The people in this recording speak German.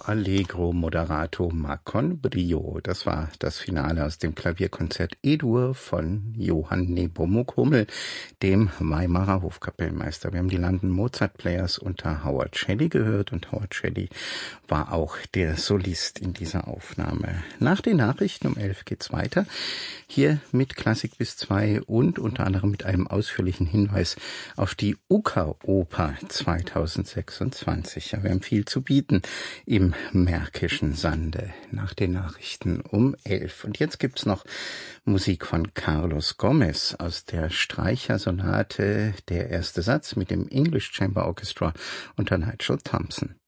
Allegro moderato ma con brio. Das war das Finale aus dem Klavierkonzert E-Dur von Johann Nepomuk Hummel, dem Weimarer Hofkapellmeister. Wir haben die London Mozart Players unter Howard Shelley gehört und Howard Shelley war auch der Solist in dieser Aufnahme. Nach den Nachrichten um 11 geht's weiter. Hier mit Klassik bis 2 und unter anderem mit einem ausführlichen Hinweis auf die Uka-Oper 2026. Ja, wir haben viel zu bieten im Märkischen Sande nach den Nachrichten um 11. Und jetzt gibt's noch Musik von Carlos Gomez aus der Streichersonate, der erste Satz mit dem English Chamber Orchestra unter Nigel Thompson.